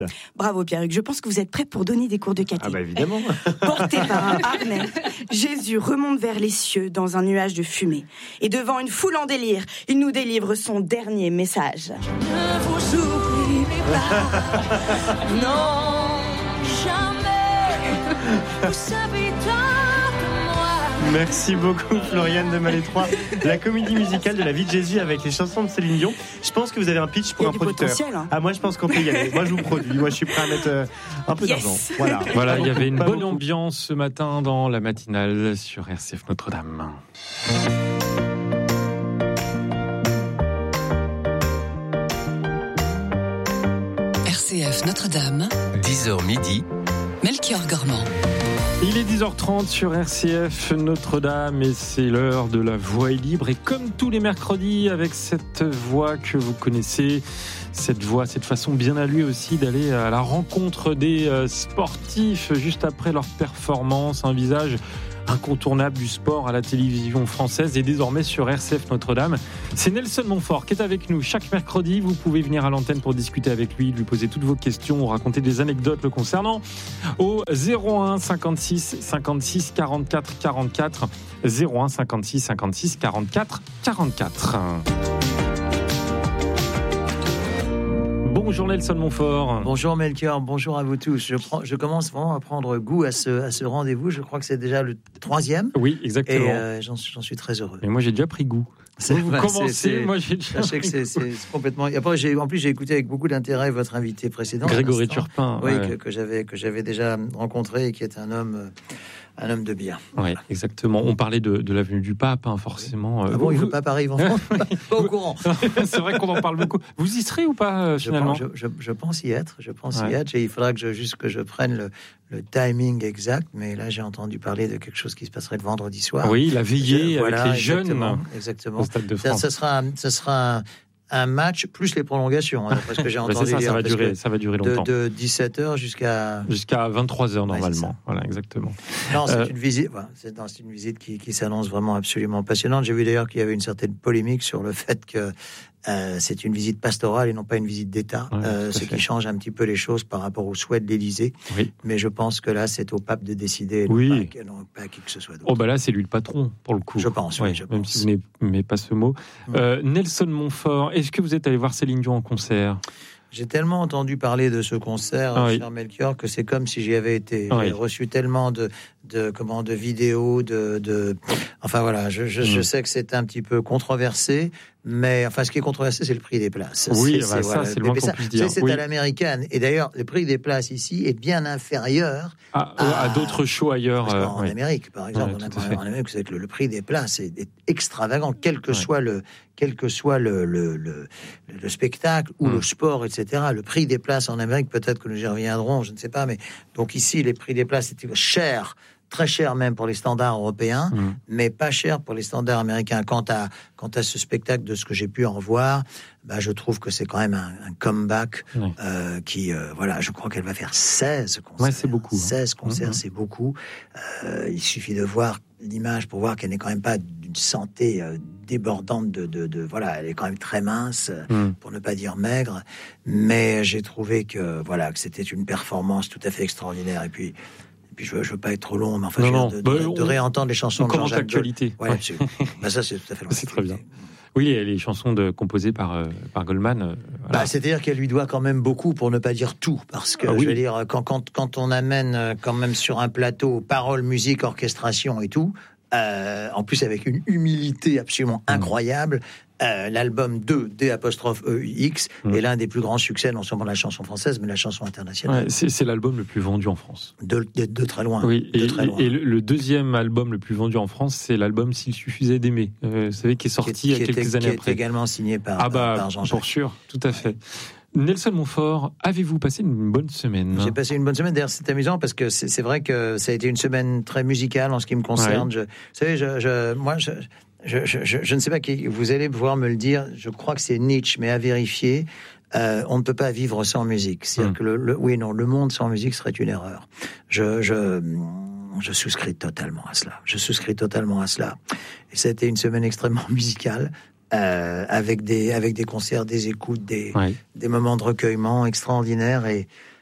Bravo Pierre-Hugues, je pense que vous êtes prêts pour donner des cours de caté. Ah bah évidemment. Porté par un harnais, Jésus remonte vers les cieux dans un nuage de fumée. Et devant une foule en délire, il nous délivre son dernier message. Ne vous oubliez pas, non, jamais, vous savez tant que moi. Merci beaucoup Floriane de Malétroit. La comédie musicale de la vie de Jésus avec les chansons de Céline Dion. Je pense que vous avez un pitch pour un producteur. Hein. Ah moi je pense qu'on peut y aller. Moi je vous produis. Moi je suis prêt à mettre un peu d'argent. Voilà, il y avait une bonne ambiance ce matin dans la matinale sur RCF Notre-Dame. RCF Notre-Dame, 10h midi, Melchior Gormand. Il est 10h30 sur RCF Notre-Dame et c'est l'heure de la voix est libre. Et comme tous les mercredis, avec cette voix que vous connaissez, cette voix, cette façon bien à lui aussi d'aller à la rencontre des sportifs juste après leur performance, un visage incontournable du sport à la télévision française et désormais sur RCF Notre-Dame. C'est Nelson Montfort qui est avec nous chaque mercredi. Vous pouvez venir à l'antenne pour discuter avec lui, lui poser toutes vos questions ou raconter des anecdotes le concernant au 01 56 56 44 44 01 56 56 44 44. Bonjour Nelson Montfort. Bonjour Melchior, bonjour à vous tous. Je commence vraiment à prendre goût à ce rendez-vous. Je crois que c'est déjà le 3e. Oui, exactement. Et j'en suis très heureux. Et moi j'ai déjà pris goût. Vous commencez, moi j'ai déjà... Sachez que c'est complètement... Et après, en plus j'ai écouté avec beaucoup d'intérêt votre invité précédent. Grégory Turpin. Oui, ouais. que j'avais déjà rencontré et qui est un homme de bien. Oui, exactement. On parlait de l'avenue du Pape, hein, forcément. Ah bon, il ne veut pas arrive en France. Pas au courant. C'est vrai qu'on en parle beaucoup. Vous y serez ou pas, finalement ? Je pense y être. Et il faudra que je prenne le timing exact. Mais là, j'ai entendu parler de quelque chose qui se passerait le vendredi soir. Oui, la veillée avec les jeunes. Exactement. Au Stade de France. Ça sera un match plus les prolongations, d'après ce que j'ai entendu dire. Ça va durer longtemps. De 17h jusqu'à 23h normalement. Ouais, voilà, exactement. Non, c'est une visite. Voilà, c'est une visite qui s'annonce vraiment absolument passionnante. J'ai vu d'ailleurs qu'il y avait une certaine polémique sur le fait que c'est une visite pastorale et non pas une visite d'État, ce qui change un petit peu les choses par rapport aux souhaits de l'Élysée. Oui. Mais je pense que là, c'est au pape de décider, non pas à qui que ce soit d'autre. Oh bah là, c'est lui le patron pour le coup. Je pense, je même pense. Si vous n'aimez pas ce mot. Nelson Montfort, est-ce que vous êtes allé voir Céline Dion en concert ? J'ai tellement entendu parler de ce concert, cher Melchior, que c'est comme si j'y avais été. J'ai reçu tellement de vidéos, enfin voilà, je sais que c'est un petit peu controversé, mais enfin ce qui est controversé, c'est le prix des places. Oui, c'est le moins qu'on puisse dire. C'est à l'américaine. Et d'ailleurs, le prix des places ici est bien inférieur à d'autres shows ailleurs. En Amérique, par exemple, en Amérique, vous savez que le prix des places est extravagant, quel que soit le spectacle ou le sport, etc. Le prix des places en Amérique, peut-être que nous y reviendrons, je ne sais pas, mais donc ici, les prix des places étaient chers, très cher même pour les standards européens, mais pas cher pour les standards américains. Quant à ce spectacle, de ce que j'ai pu en voir, je trouve que c'est quand même un comeback qui, je crois qu'elle va faire 16 concerts. Ouais, c'est beaucoup. 16 concerts, c'est beaucoup. Il suffit de voir l'image pour voir qu'elle n'est quand même pas d'une santé débordante voilà, elle est quand même très mince, pour ne pas dire maigre, mais j'ai trouvé que c'était une performance tout à fait extraordinaire. Et puis je veux pas être trop long, mais enfin, de réentendre les chansons de Jean-Jacques d'actualité. Ouais, absolument. Ça, c'est tout à fait c'est très bien. Oui, les chansons composées par Goldman. Voilà. C'est-à-dire qu'elle lui doit quand même beaucoup, pour ne pas dire tout, parce que je veux dire, quand on amène quand même sur un plateau paroles, musique, orchestration et tout, en plus avec une humilité absolument incroyable. L'album 2 D'*EUX est l'un des plus grands succès, non seulement de la chanson française, mais de la chanson internationale. Ouais, c'est l'album le plus vendu en France. De très loin. Oui, très loin. Et le deuxième album le plus vendu en France, c'est l'album S'il suffisait d'aimer, vous savez, qui est sorti il y a quelques années après. Qui est également signé par Jean-Jacques. Pour sûr, tout à fait. Nelson Montfort, avez-vous passé une bonne semaine ? J'ai passé une bonne semaine. D'ailleurs, c'est amusant parce que c'est vrai que ça a été une semaine très musicale en ce qui me concerne. Vous savez, je ne sais pas qui, vous allez pouvoir me le dire, je crois que c'est Nietzsche, mais à vérifier, on ne peut pas vivre sans musique. C'est-à-dire que le monde sans musique serait une erreur. Je souscris totalement à cela. Et ça a été une semaine extrêmement musicale. avec des concerts, des écoutes, des moments de recueillement extraordinaires.